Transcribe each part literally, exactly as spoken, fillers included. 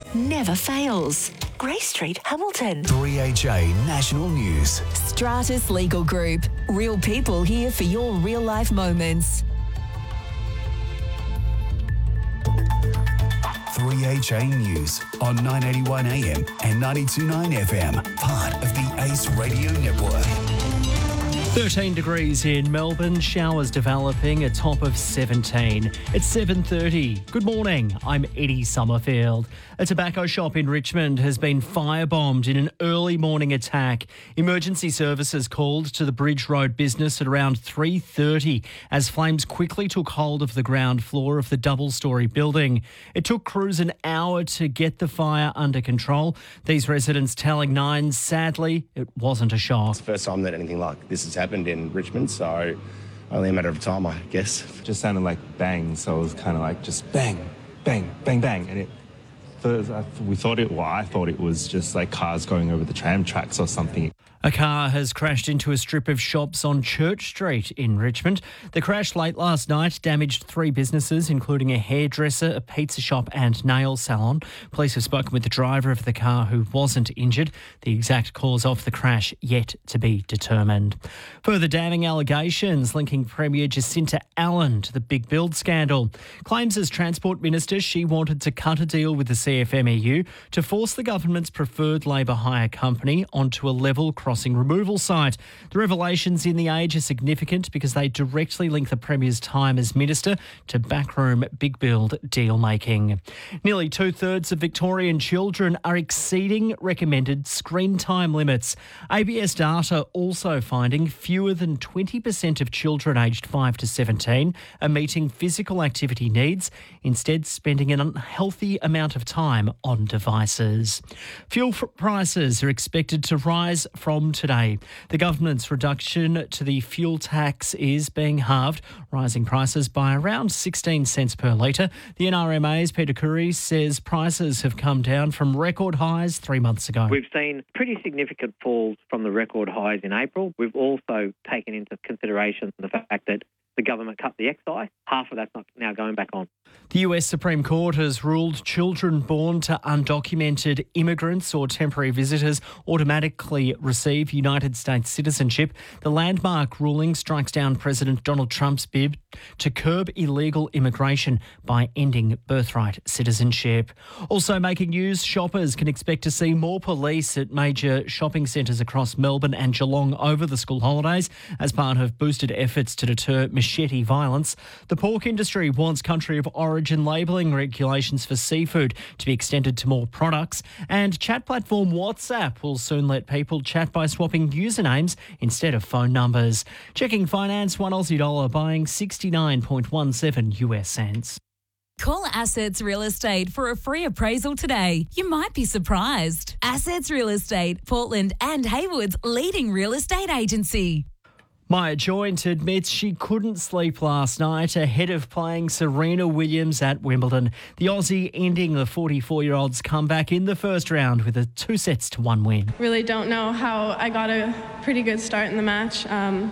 never fails. Grey Street, Hamilton. three H A National News. Stratus Legal Group. Real people here for your real-life moments. three H A News on nine eighty-one A M and ninety-two point nine F M, part of the Ace Radio Network. thirteen degrees in Melbourne, showers developing, a top of seventeen. It's seven thirty. Good morning, I'm Eddie Summerfield. A tobacco shop in Richmond has been firebombed in an early morning attack. Emergency services called to the Bridge Road business at around three thirty as flames quickly took hold of the ground floor of the double-storey building. It took crews an hour to get the fire under control. These residents telling Nine, sadly, it wasn't a shock. It's the first time that anything like this has happened in Richmond, so only a matter of time, I guess. It just sounded like bang, so it was kind of like just bang, bang, bang, bang, and it. First, we thought it. Well, I thought it was just like cars going over the tram tracks or something. A car has crashed into a strip of shops on Church Street in Richmond. The crash late last night damaged three businesses, including a hairdresser, a pizza shop and nail salon. Police have spoken with the driver of the car who wasn't injured. The exact cause of the crash yet to be determined. Further damning allegations linking Premier Jacinta Allen to the Big Build scandal. Claims as Transport Minister she wanted to cut a deal with the C F M E U to force the government's preferred Labor hire company onto a level crossing removal site. The revelations in The Age are significant because they directly link the Premier's time as Minister to backroom Big Build deal making. Nearly two-thirds of Victorian children are exceeding recommended screen time limits. A B S data also finding fewer than twenty percent of children aged five to seventeen are meeting physical activity needs, instead spending an unhealthy amount of time on devices. Fuel prices are expected to rise from today. The government's reduction to the fuel tax is being halved, rising prices by around sixteen cents per litre. The N R M A's Peter Curry says prices have come down from record highs three months ago. We've seen pretty significant falls from the record highs in April. We've also taken into consideration the fact that the government cut the excise. Half of that's not now going back on. The U S Supreme Court has ruled children born to undocumented immigrants or temporary visitors automatically receive United States citizenship. The landmark ruling strikes down President Donald Trump's bid to curb illegal immigration by ending birthright citizenship. Also making news, shoppers can expect to see more police at major shopping centres across Melbourne and Geelong over the school holidays as part of boosted efforts to deter machete violence. The pork industry wants country of origin labelling regulations for seafood to be extended to more products, and chat platform WhatsApp will soon let people chat by swapping usernames instead of phone numbers. Checking finance, one Aussie dollar buying sixty-nine point one seven U S cents. Call Assets Real Estate for a free appraisal today. You might be surprised. Assets Real Estate, Portland and Haywood's leading real estate agency. Maya Joint admits she couldn't sleep last night ahead of playing Serena Williams at Wimbledon. The Aussie ending the forty-four-year-old's comeback in the first round with a two sets to one win. Really don't know how I got a pretty good start in the match. Um,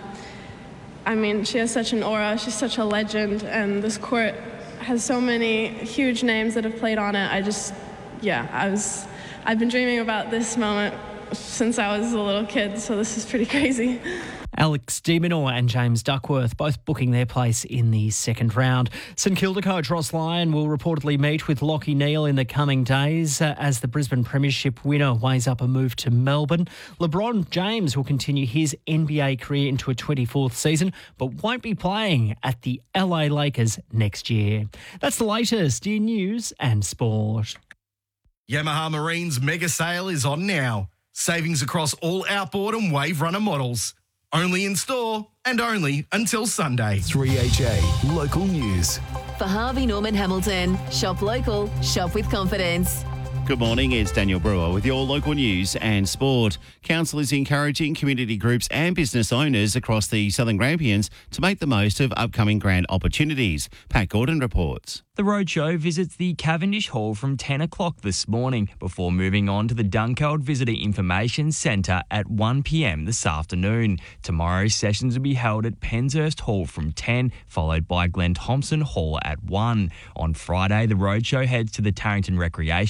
I mean, she has such an aura. She's such a legend, and this court has so many huge names that have played on it. I just, yeah, I was, I've been dreaming about this moment since I was a little kid, so this is pretty crazy. Alex de Minaur and James Duckworth both booking their place in the second round. St Kilda coach Ross Lyon will reportedly meet with Lachie Neale in the coming days uh, as the Brisbane Premiership winner weighs up a move to Melbourne. LeBron James will continue his N B A career into a twenty-fourth season, but won't be playing at the L A Lakers next year. That's the latest in news and sport. Yamaha Marine's mega sale is on now. Savings across all outboard and wave runner models. Only in store and only until Sunday. three H A Local News. For Harvey Norman Hamilton, shop local, shop with confidence. Good morning, it's Daniel Brewer with your local news and sport. Council is encouraging community groups and business owners across the Southern Grampians to make the most of upcoming grant opportunities. Pat Gordon reports. The roadshow visits the Cavendish Hall from ten o'clock this morning before moving on to the Dunkeld Visitor Information Centre at one p m this afternoon. Tomorrow's sessions will be held at Penshurst Hall from ten, followed by Glen Thompson Hall at one. On Friday, the roadshow heads to the Tarrington Recreation Reserve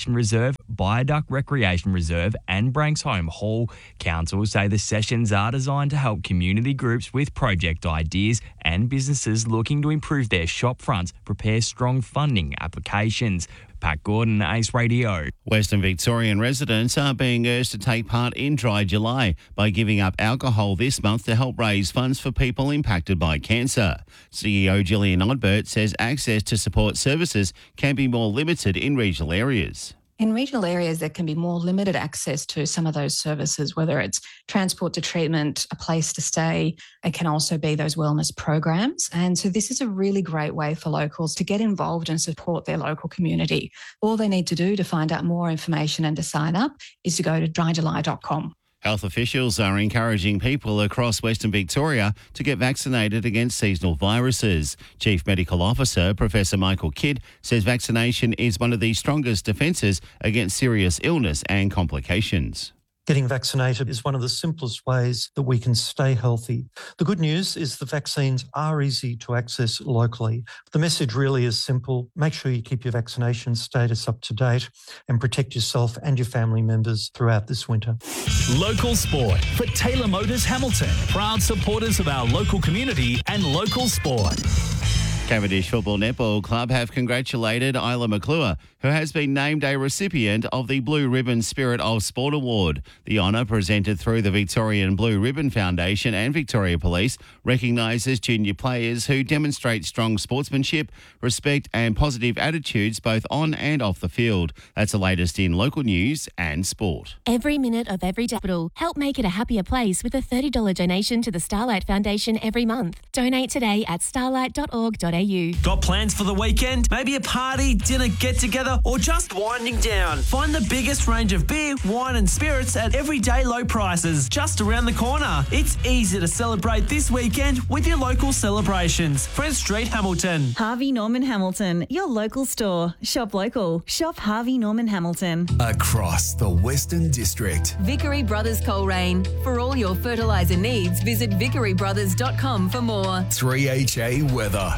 Reserve, Viaduct Recreation Reserve and Branksholme Hall. Councils say the sessions are designed to help community groups with project ideas and businesses looking to improve their shop fronts prepare strong funding applications. Pat Gordon, Ace Radio. Western Victorian residents are being urged to take part in Dry July by giving up alcohol this month to help raise funds for people impacted by cancer. C E O Gillian Odbert says access to support services can be more limited in regional areas. In regional areas, there can be more limited access to some of those services, whether it's transport to treatment, a place to stay. It can also be those wellness programs. And so this is a really great way for locals to get involved and support their local community. All they need to do to find out more information and to sign up is to go to dry july dot com. Health officials are encouraging people across Western Victoria to get vaccinated against seasonal viruses. Chief Medical Officer Professor Michael Kidd says vaccination is one of the strongest defences against serious illness and complications. Getting vaccinated is one of the simplest ways that we can stay healthy. The good news is the vaccines are easy to access locally. The message really is simple. Make sure you keep your vaccination status up to date and protect yourself and your family members throughout this winter. Local sport for Taylor Motors Hamilton. Proud supporters of our local community and local sport. Cavendish Football Netball Club have congratulated Isla McClure, who has been named a recipient of the Blue Ribbon Spirit of Sport Award. The honour, presented through the Victorian Blue Ribbon Foundation and Victoria Police, recognises junior players who demonstrate strong sportsmanship, respect and positive attitudes both on and off the field. That's the latest in local news and sport. Every minute of every capital. Help make it a happier place with a thirty dollars donation to the Starlight Foundation every month. Donate today at starlight dot org dot a u. Got plans for the weekend? Maybe a party, dinner, get-together, or just winding down? Find the biggest range of beer, wine and spirits at everyday low prices just around the corner. It's easy to celebrate this weekend with your local celebrations. Friends Street, Hamilton. Harvey Norman Hamilton, your local store. Shop local. Shop Harvey Norman Hamilton. Across the Western District. Vickery Brothers Coleraine. For all your fertiliser needs, visit vickery brothers dot com for more. three H A weather.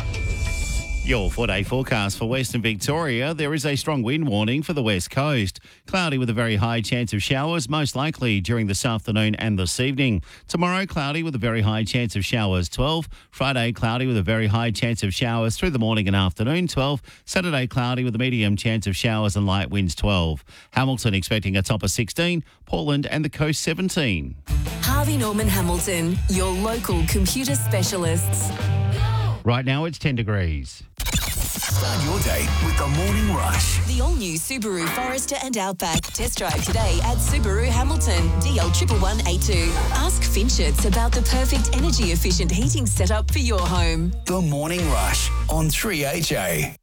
Your four-day forecast for Western Victoria. There is a strong wind warning for the west coast. Cloudy with a very high chance of showers, most likely during this afternoon and this evening. Tomorrow, cloudy with a very high chance of showers, twelve. Friday, cloudy with a very high chance of showers through the morning and afternoon, twelve. Saturday, cloudy with a medium chance of showers and light winds, twelve. Hamilton expecting a top of sixteen. Portland and the coast, seventeen. Harvey Norman Hamilton, your local computer specialists. Right now, it's ten degrees. Start your day with the Morning Rush. The all-new Subaru Forester and Outback. Test drive today at Subaru Hamilton, D L one one eight two. Ask Finchets about the perfect energy-efficient heating setup for your home. The Morning Rush on three H A.